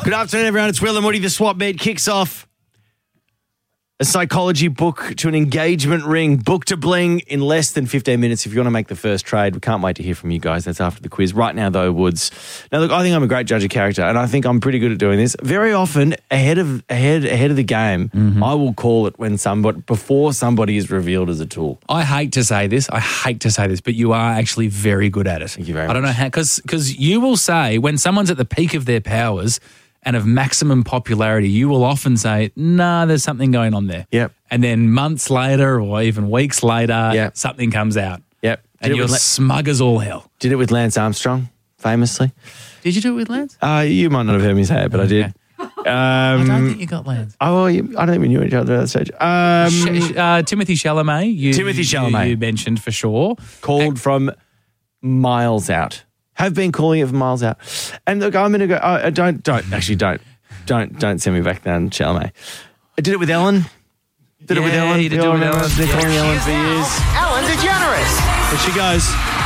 Good afternoon, everyone. It's Will and Woody. The swap meet kicks off a psychology book to an engagement ring, book to bling in less than 15 minutes if you want to make the first trade. We can't wait to hear from you guys. That's after the quiz. Right now, though, Woods. Now, look, I think I'm a great judge of character, and I think I'm pretty good at doing this. Very often, ahead of the game, I will call it before somebody is revealed as a tool. I hate to say this, but you are actually very good at it. Thank you very much. I don't know how, because you will say when someone's at the peak of their powers and of maximum popularity, you will often say, nah, there's something going on there. Yep. And then months later or even weeks later, something comes out. Yep. And you're smug as all hell. Did it with Lance Armstrong, famously. Did you do it with Lance? You might not have heard me say it, but I did. I don't think you got Lance. Oh, I don't think we knew each other at that stage. Timothy Chalamet. Timothy Chalamet. You mentioned for sure. Called from miles out. Have been calling it from miles out. And look, I'm going to go, don't send me back down, Chalamet. I did it with Ellen. Did it with Ellen. You did it with Ellen. Been calling Ellen for years. Ellen DeGeneres. There she goes.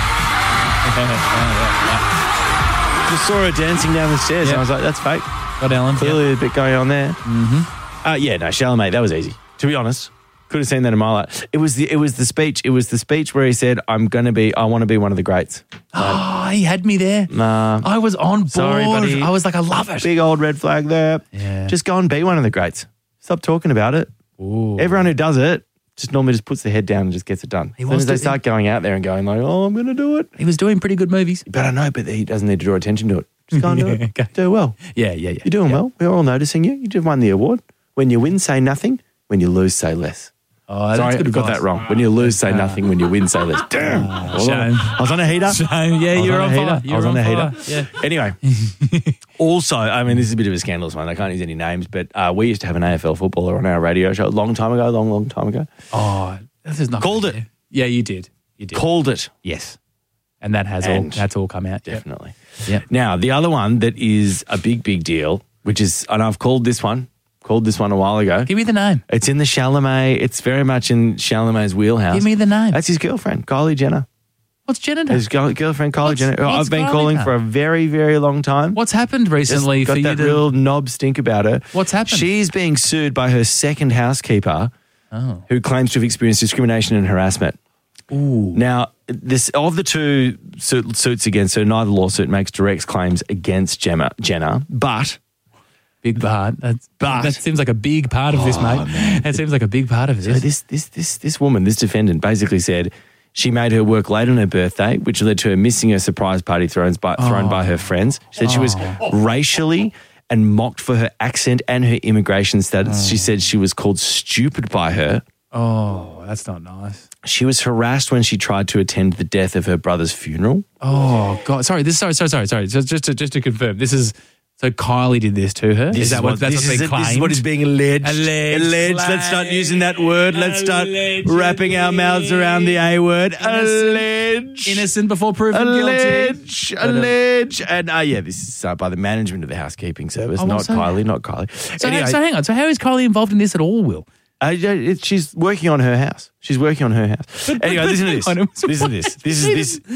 Just saw her dancing down the stairs and I was like, that's fake. Got Ellen. Clearly a bit going on there. Chalamet, that was easy. To be honest, could have seen that a mile out. It was the speech. It was the speech where he said, I want to be one of the greats. Oh, he had me there. Nah. I was on board. Sorry, buddy. I was like, I love it. Big old red flag there. Yeah. Just go and be one of the greats. Stop talking about it. Ooh. Everyone who does it normally just puts their head down and just gets it done. As soon as they start going out there and going like, oh, I'm going to do it. He was doing pretty good movies. But I know, but he doesn't need to draw attention to it. Just go and do it. Okay. Do well. Yeah. You're doing well. We're all noticing you. You just won the award. When you win, say nothing. When you lose, say less. Oh, Sorry, that's good I got advice. that wrong. When you lose, say nothing. When you win, say less. Damn. Shame. I was on a heater. Shame. Yeah, you're on fire. I was on a heater. Yeah. Anyway, also, I mean, this is a bit of a scandalous one. I can't use any names, but we used to have an AFL footballer on our radio show a long time ago. Oh, this is not Called it. There. Yeah, you did. Called it. Yes. And that's all come out. Definitely. Yep. Now, the other one that is a big deal, which is, and I've called this one a while ago. Give me the name. It's in the Chalamet. It's very much in Chalamet's wheelhouse. Give me the name. That's his girlfriend, Kylie Jenner. What's Jenner done? His girlfriend, Kylie Jenner, who what's I've been Kylie calling done? for a very, very long time. What's happened recently Got for you that to... real knob stink about her. What's happened? She's being sued by her second housekeeper who claims to have experienced discrimination and harassment. Ooh. Now, of the two suits against her, neither lawsuit makes direct claims against Jenner, but... Big part. That seems like a big part of this, mate. Man. That seems like a big part of this. So this woman, this defendant, basically said she made her work late on her birthday, which led to her missing a surprise party thrown by her friends. She said she was racially and mocked for her accent and her immigration status. She said she was called stupid by her. Oh, that's not nice. She was harassed when she tried to attend the death of her brother's funeral. Oh, God. Sorry. Sorry. Just to confirm, this is... So Kylie did this to her? Is that what's being claimed? This is what is being alleged. Alleged. Let's start using that word. Let's start wrapping our mouths around the A word. Alleged. Innocent before proven guilty. Alleged. And this is by the management of the housekeeping service, not Kylie. So hang on. So how is Kylie involved in this at all, Will? She's working on her house. Anyway, listen to this. Listen to this. This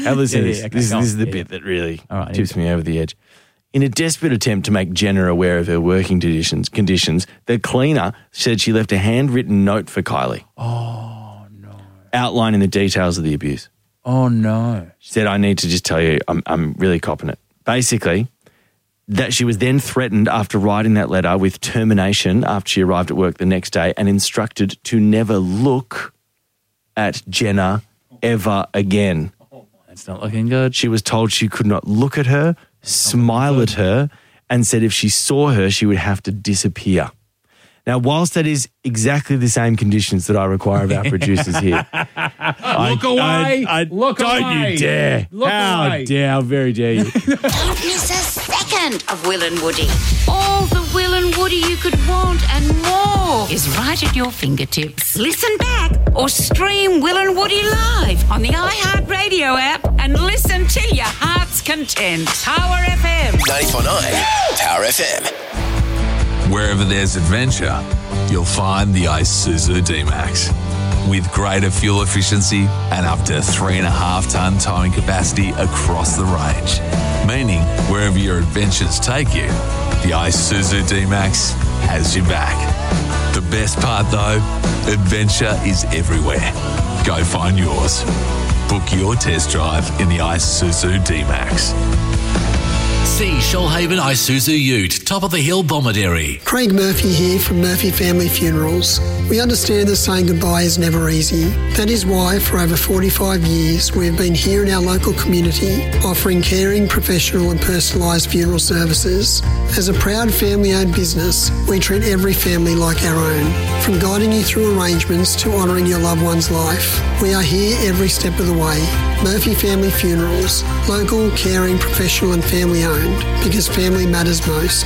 is the bit that really tips me over the edge. In a desperate attempt to make Jenner aware of her working conditions, the cleaner said she left a handwritten note for Kylie. Oh, no. Outlining the details of the abuse. Oh, no. She said, I need to just tell you, I'm really copping it. Basically, that she was then threatened after writing that letter with termination after she arrived at work the next day and instructed to never look at Jenner ever again. That's not looking good. She was told she could not look at her, smile at her, and said if she saw her, she would have to disappear. Now, whilst that is exactly the same conditions that I require of our producers here. Look away. Look don't away. You dare. Look away. How very dare you. Don't miss a second of Will and Woody. All the Will and Woody you could want and more is right at your fingertips. Listen back or stream Will and Woody live on the iHeartRadio app and listen till your heart's content. Power FM. 94.9 Power FM. Wherever there's adventure, you'll find the Isuzu D-Max. With greater fuel efficiency and up to 3.5 tonne towing capacity across the range. Meaning, wherever your adventures take you, the Isuzu D-Max has your back. The best part though, adventure is everywhere. Go find yours. Book your test drive in the Isuzu D-Max. See Shoalhaven Isuzu Ute, top of the hill, Bomaderry. Craig Murphy here from Murphy Family Funerals. We understand that saying goodbye is never easy. That is why for over 45 years we've been here in our local community offering caring, professional and personalised funeral services. As a proud family-owned business, we treat every family like our own. From guiding you through arrangements to honouring your loved one's life, we are here every step of the way. Murphy Family Funerals, local, caring, professional and family-owned, because family matters most.